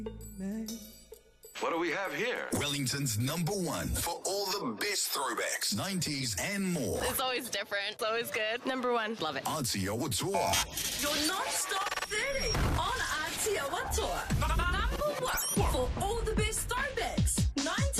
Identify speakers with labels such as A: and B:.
A: What do we have here?
B: Wellington's number one for all the best throwbacks, 90s and more.
C: It's always different. It's always good. Number one. Love it.
B: Aotearoa Tour.
D: Your non-stop 30 on Aotearoa Tour.